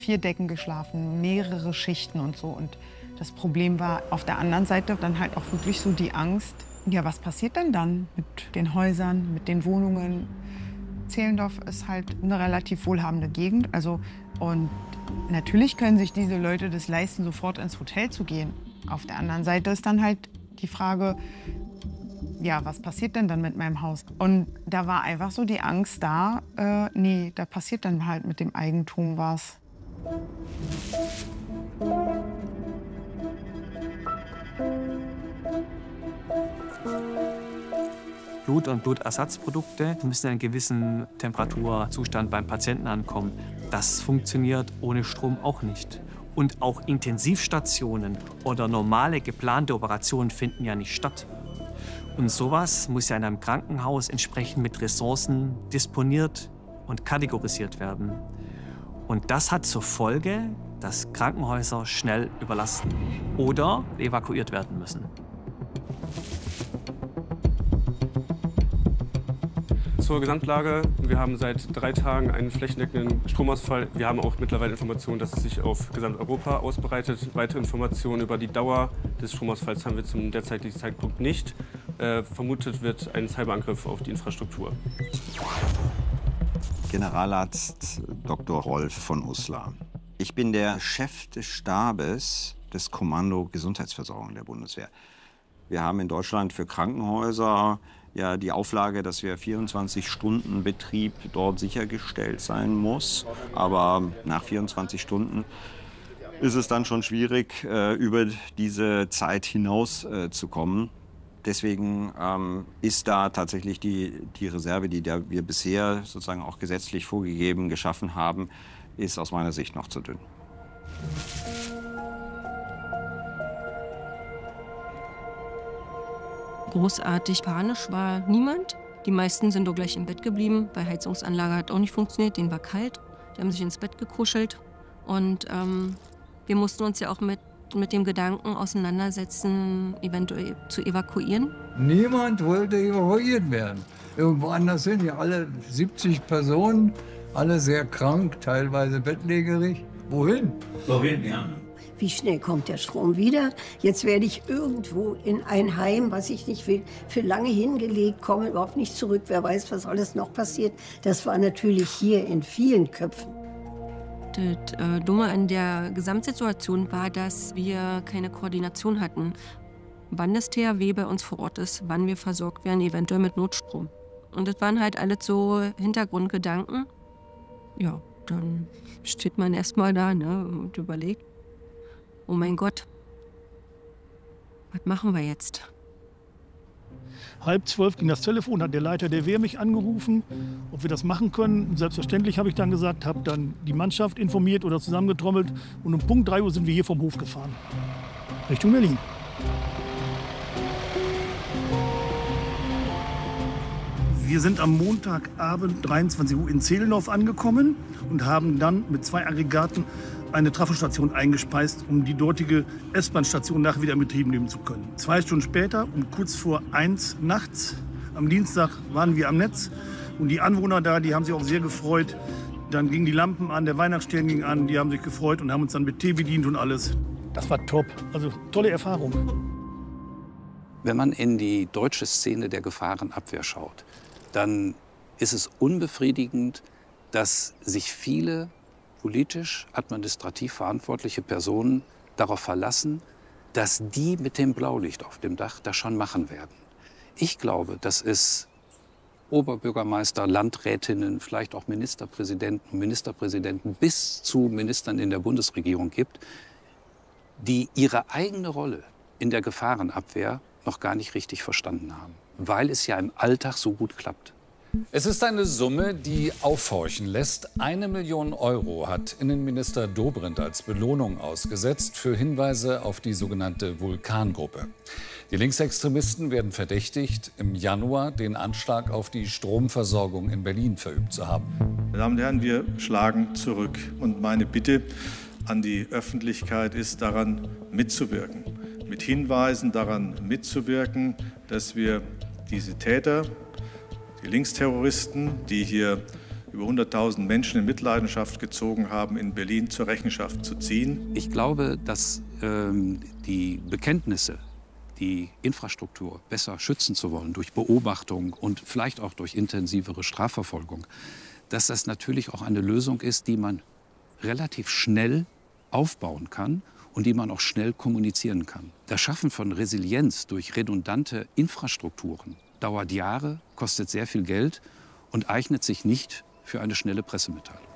4 Decken geschlafen, mehrere Schichten und so. Und das Problem war auf der anderen Seite dann halt auch wirklich so die Angst, ja, was passiert denn dann mit den Häusern, mit den Wohnungen? Zehlendorf ist halt eine relativ wohlhabende Gegend. Also, und natürlich können sich diese Leute das leisten, sofort ins Hotel zu gehen. Auf der anderen Seite ist dann halt die Frage, ja, was passiert denn dann mit meinem Haus? Und da war einfach so die Angst da, nee, da passiert dann halt mit dem Eigentum was. Blut und Blutersatzprodukte müssen in einem gewissen Temperaturzustand beim Patienten ankommen. Das funktioniert ohne Strom auch nicht. Und auch Intensivstationen oder normale geplante Operationen finden ja nicht statt. Und sowas muss ja in einem Krankenhaus entsprechend mit Ressourcen disponiert und kategorisiert werden. Und das hat zur Folge, dass Krankenhäuser schnell überlasten oder evakuiert werden müssen. Zur Gesamtlage. Wir haben seit 3 Tagen einen flächendeckenden Stromausfall. Wir haben auch mittlerweile Informationen, dass es sich auf Gesamteuropa ausbreitet. Weitere Informationen über die Dauer des Stromausfalls haben wir zum derzeitigen Zeitpunkt nicht. Vermutet wird ein Cyberangriff auf die Infrastruktur. Generalarzt Dr. Rolf von Uslar. Ich bin der Chef des Stabes des Kommando Gesundheitsversorgung der Bundeswehr. Wir haben in Deutschland für Krankenhäuser ja die Auflage, dass wir 24-Stunden-Betrieb dort sichergestellt sein muss. Aber nach 24 Stunden ist es dann schon schwierig, über diese Zeit hinaus zu kommen. Deswegen ist da tatsächlich die Reserve, die wir bisher sozusagen auch gesetzlich vorgegeben geschaffen haben, ist aus meiner Sicht noch zu dünn. Großartig panisch war niemand. Die meisten sind doch gleich im Bett geblieben, weil Heizungsanlage hat auch nicht funktioniert, denen war kalt. Die haben sich ins Bett gekuschelt. Und wir mussten uns ja auch mit dem Gedanken auseinandersetzen, eventuell zu evakuieren. Niemand wollte evakuiert werden. Irgendwo anders sind ja alle 70 Personen, alle sehr krank, teilweise bettlägerig. Wohin? Wohin, ja. Wie schnell kommt der Strom wieder? Jetzt werde ich irgendwo in ein Heim, was ich nicht will, für lange hingelegt, komme überhaupt nicht zurück. Wer weiß, was alles noch passiert. Das war natürlich hier in vielen Köpfen. Das Dumme an der Gesamtsituation war, dass wir keine Koordination hatten. Wann das THW bei uns vor Ort ist, wann wir versorgt werden, eventuell mit Notstrom. Und das waren halt alles so Hintergrundgedanken. Ja, dann steht man erst mal da, ne, und überlegt, oh mein Gott, was machen wir jetzt? 11:30 ging das Telefon, hat der Leiter der Wehr mich angerufen, ob wir das machen können. Selbstverständlich, habe ich dann gesagt, habe dann die Mannschaft informiert oder zusammengetrommelt. Und um Punkt 3 Uhr sind wir hier vom Hof gefahren, Richtung Berlin. Wir sind am Montagabend 23 Uhr in Zehlendorf angekommen und haben dann mit 2 Aggregaten eine Trafostation eingespeist, um die dortige S-Bahn-Station nachher wieder in Betrieb nehmen zu können. 2 Stunden später, um kurz vor 1 nachts, am Dienstag waren wir am Netz. Und die Anwohner da, die haben sich auch sehr gefreut. Dann gingen die Lampen an, der Weihnachtsstern ging an, die haben sich gefreut und haben uns dann mit Tee bedient und alles. Das war top, also tolle Erfahrung. Wenn man in die deutsche Szene der Gefahrenabwehr schaut, dann ist es unbefriedigend, dass sich viele politisch, administrativ verantwortliche Personen darauf verlassen, dass die mit dem Blaulicht auf dem Dach das schon machen werden. Ich glaube, dass es Oberbürgermeister, Landrätinnen, vielleicht auch Ministerpräsidenten, Ministerpräsidenten bis zu Ministern in der Bundesregierung gibt, die ihre eigene Rolle in der Gefahrenabwehr noch gar nicht richtig verstanden haben, weil es ja im Alltag so gut klappt. Es ist eine Summe, die aufhorchen lässt. 1 Million Euro hat Innenminister Dobrindt als Belohnung ausgesetzt für Hinweise auf die sogenannte Vulkangruppe. Die Linksextremisten werden verdächtigt, im Januar den Anschlag auf die Stromversorgung in Berlin verübt zu haben. Meine Damen und Herren, wir schlagen zurück. Und meine Bitte an die Öffentlichkeit ist, daran mitzuwirken. Mit Hinweisen daran mitzuwirken, dass wir diese Täter, die Linksterroristen, die hier über 100.000 Menschen in Mitleidenschaft gezogen haben, in Berlin zur Rechenschaft zu ziehen. Ich glaube, dass die Bekenntnisse, die Infrastruktur besser schützen zu wollen durch Beobachtung und vielleicht auch durch intensivere Strafverfolgung, dass das natürlich auch eine Lösung ist, die man relativ schnell aufbauen kann und die man auch schnell kommunizieren kann. Das Schaffen von Resilienz durch redundante Infrastrukturen dauert Jahre, kostet sehr viel Geld und eignet sich nicht für eine schnelle Pressemitteilung.